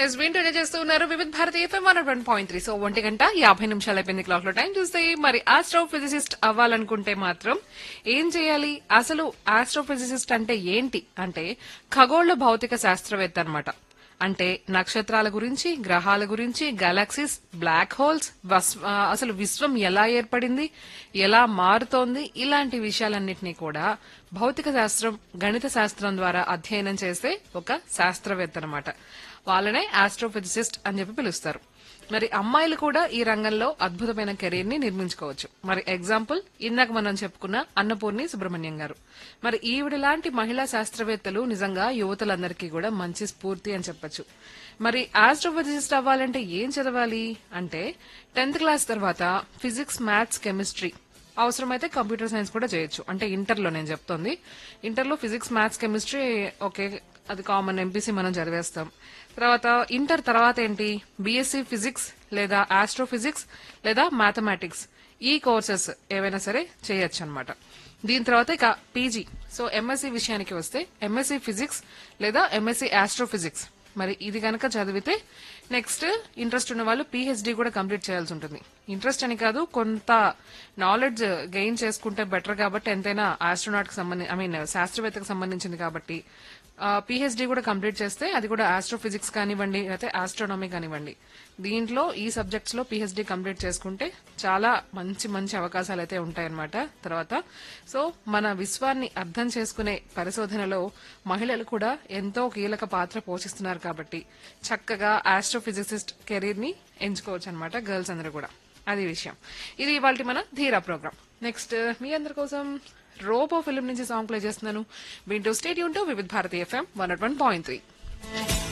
Yes వింటూనే చేస్తూ ఉన్నారు వివిధ భారతి ఎఫ్ఎం 101.3. సో 1:50 అయిపోయింది క్లాక్ లో. టైం చూస్తే మరి ఆస్ట్రోఫిజిసిస్ట్ అవ్వాలనుకుంటే మాత్రం ఏం చేయాలి? అసలు ఆస్ట్రోఫిజిసిస్ట్ అంటే ఏంటి అంటే ఖగోళ భౌతిక శాస్త్రవేత్త అన్నమాట. అంటే నక్షత్రాల గురించి, గ్రహాల గురించి, గెలాక్సీస్, బ్లాక్ హోల్స్, అసలు విశ్వం ఎలా ఏర్పడింది, ఎలా మారుతోంది, ఇలాంటి విషయాలన్నింటినీ కూడా భౌతిక శాస్త్రం, గణిత శాస్త్రం ద్వారా అధ్యయనం చేసే ఒక శాస్త్రవేత్త అన్నమాట. వాళ్ళనే ఆస్ట్రోఫిజిసిస్ట్ అని చెప్పి పిలుస్తారు. మరి అమ్మాయిలు కూడా ఈ రంగంలో అద్భుతమైన కెరీర్ ని నిర్మించుకోవచ్చు. మరి ఎగ్జాంపుల్ ఇందాక మనం చెప్పుకున్న అన్నపూర్ణి సుబ్రహ్మణ్యం గారు. మరి ఈవిడ లాంటి మహిళా శాస్త్రవేత్తలు నిజంగా యువతలందరికీ కూడా మంచి స్ఫూర్తి అని చెప్పొచ్చు. మరి ఆస్ట్రోఫిజిసిస్ట్ అవ్వాలంటే ఏం చదవాలి అంటే 10th క్లాస్ తర్వాత ఫిజిక్స్, మ్యాథ్స్, కెమిస్ట్రీ, అవసరమైతే కంప్యూటర్ సైన్స్ కూడా చేయొచ్చు. అంటే ఇంటర్లో నేను చెప్తోంది. ఇంటర్లో ఫిజిక్స్, మ్యాథ్స్, కెమిస్ట్రీ ఓకే, అది కామన్, ఎంపీసీ మనం చదివేస్తాం. తర్వాత ఇంటర్ తర్వాత ఏంటి, బీఎస్సీ ఫిజిక్స్ లేదా ఆస్ట్రోఫిజిక్స్ లేదా మ్యాథమెటిక్స్, ఈ కోర్సెస్ ఏవైనా సరే చేయొచ్చు అనమాట. దీని తర్వాత ఇక పీజీ. సో ఎంఎస్సీ విషయానికి వస్తే ఎంఎస్సీ ఫిజిక్స్ లేదా ఎంఎస్సీ ఆస్ట్రోఫిజిక్స్, మరి ఇది కనుక చదివితే నెక్స్ట్ ఇంట్రెస్ట్ ఉన్న వాళ్ళు పీహెచ్డీ కూడా కంప్లీట్ చేయాల్సి ఉంటుంది. ఇంట్రెస్ట్ అని కాదు, కొంత నాలెడ్జ్ గెయిన్ చేసుకుంటే బెటర్ కాబట్టి, ఎంతైనా ఆస్ట్రోనాట్ కి సంబంధించి శాస్త్రవేత్తకు సంబంధించింది కాబట్టి పీహెచ్డీ కూడా కంప్లీట్ చేస్తే అది కూడా ఆస్ట్రోఫిజిక్స్ కానివ్వండి లేకపోతే ఆస్ట్రోనమీ కానివ్వండి, దీంట్లో ఈ సబ్జెక్ట్స్ లో పీహెచ్డీ కంప్లీట్ చేసుకుంటే చాలా మంచి మంచి అవకాశాలు అయితే ఉంటాయన్నమాట తర్వాత. సో మన విశ్వాన్ని అర్థం చేసుకునే పరిశోధనలో మహిళలు కూడా ఎంతో కీలక పాత్ర పోషిస్తున్నారు కాబట్టి చక్కగా ఆస్ట్రోఫిజిసిస్ట్ కెరీర్ ని ఎంచుకోవచ్చు అనమాట గర్ల్స్ అందరూ కూడా. అది విషయం. ఇది ఇవాల్టి మన ధీరా ప్రోగ్రామ్. నెక్స్ట్ మీ అందరి కోసం రోబో ఫిల్మ్ నుంచి సాంగ్ ప్లే చేస్తున్నాను. వింటూ స్టేడియం టు వివిధ భారతి ఎఫ్ఎం 101.3.